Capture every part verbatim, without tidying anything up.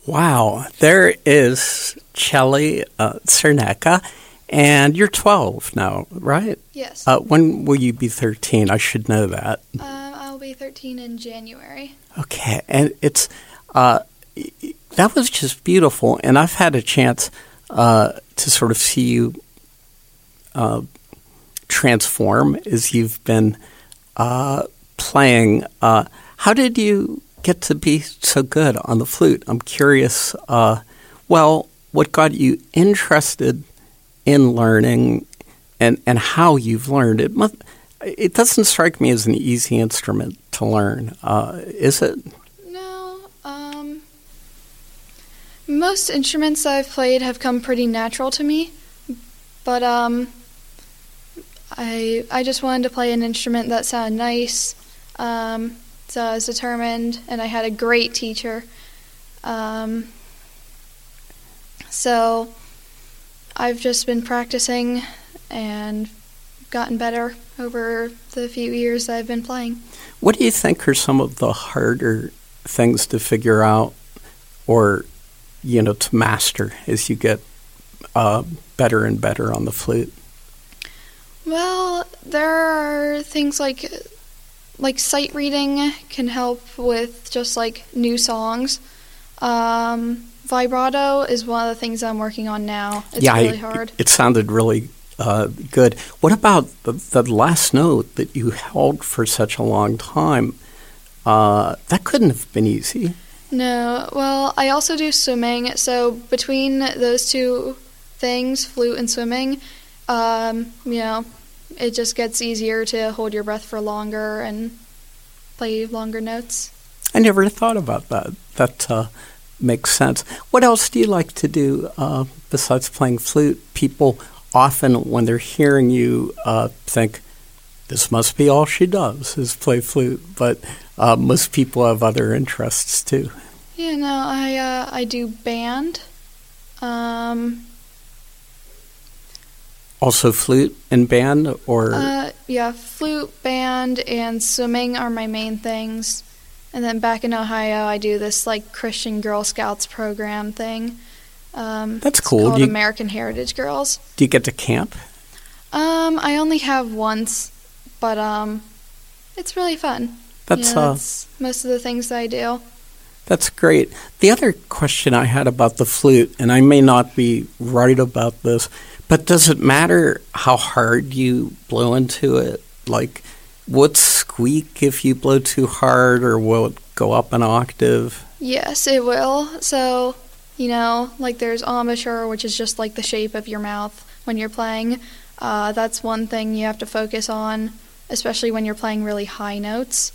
Wow, there is Chelly uh, Cernecka, and you're twelve now, right? Yes. Uh, when will you be thirteen? I should know that. Um, I'll be thirteen in January. Okay, and it's uh, that was just beautiful, and I've had a chance uh, to sort of see you uh, transform as you've been uh, playing. Uh, how did you get to be so good on the flute? I'm curious, uh, well, what got you interested in learning and, and how you've learned it? Must, it doesn't strike me as an easy instrument to learn, uh, is it? No. Um, most instruments I've played have come pretty natural to me, but um, I I just wanted to play an instrument that sounded nice. Um, So I was determined, and I had a great teacher. Um, so I've just been practicing and gotten better over the few years I've been playing. What do you think are some of the harder things to figure out or, you know, to master as you get uh, better and better on the flute? Well, there are things like... Like sight reading can help with just like new songs. Um, vibrato is one of the things I'm working on now. It's yeah, really I, hard. It sounded really uh, good. What about the, the last note that you held for such a long time? Uh, that couldn't have been easy. No. Well, I also do swimming. So between those two things, flute and swimming, um, you know, it just gets easier to hold your breath for longer and play longer notes. I never thought about that. That uh, makes sense. What else do you like to do uh, besides playing flute? People often, when they're hearing you, uh, think, this must be all she does is play flute. But uh, most people have other interests, too. Yeah, no, I, uh, I do band. Um... Also flute and band, or? Uh, yeah, flute, band, and swimming are my main things. And then back in Ohio, I do this, like, Christian Girl Scouts program thing. Um, That's it's cool. called Do you, American Heritage Girls. Do you get to camp? Um, I only have once, but, um, it's really fun. That's, yeah, uh, that's most of the things that I do. That's great. The other question I had about the flute, and I may not be right about this, but does it matter how hard you blow into it? Like, would it squeak if you blow too hard, or will it go up an octave? Yes, it will. So, you know, like there's embouchure, which is just like the shape of your mouth when you're playing. Uh, that's one thing you have to focus on, especially when you're playing really high notes.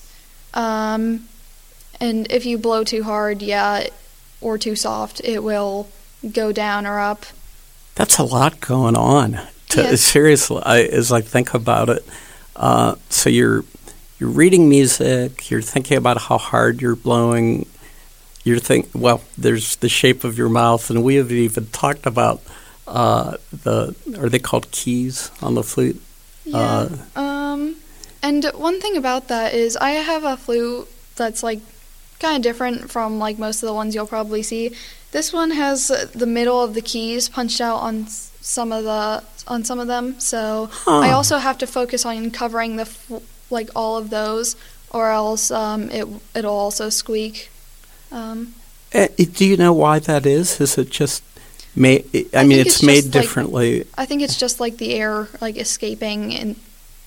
Um, and if you blow too hard, yeah, or too soft, it will go down or up. That's a lot going on. To, yes. Seriously, I, as I think about it. Uh, so you're you're reading music. You're thinking about how hard you're blowing. You're think well. There's the shape of your mouth, and we have even talked about uh, the are they called keys on the flute? Yeah. Uh, um, and one thing about that is I have a flute that's like kind of different from like most of the ones you'll probably see. This one has the middle of the keys punched out on some of the on some of them, so huh. I also have to focus on covering the like all of those, or else um, it it'll also squeak. Um, uh, do you know why that is? Is it just made? I, I mean, it's, it's made differently. Like, I think it's just like the air like escaping, and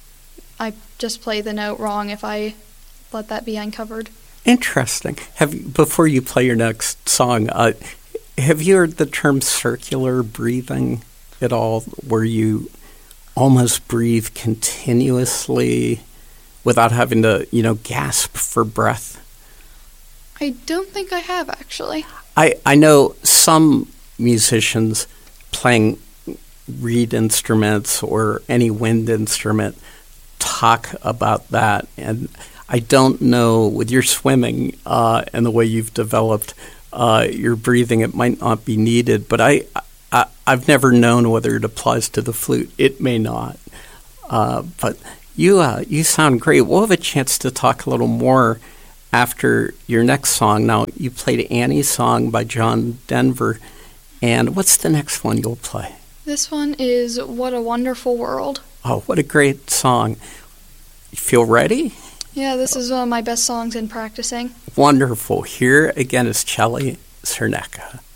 I just play the note wrong if I let that be uncovered. Interesting. Have you, before you play your next song, uh, have you heard the term circular breathing at all, where you almost breathe continuously without having to, you know, gasp for breath? I don't think I have, actually. I, I know some musicians playing reed instruments or any wind instrument talk about that, and I don't know, with your swimming uh, and the way you've developed uh, your breathing, it might not be needed, but I, I, I've never known whether it applies to the flute. It may not. Uh, but you uh, you sound great. We'll have a chance to talk a little more after your next song. Now, you played Annie's song by John Denver, and what's the next one you'll play? This one is What a Wonderful World. Oh, what a great song. You feel ready? Yeah, this is one of my best songs in practicing. Wonderful. Here again is Chelly Cernecka.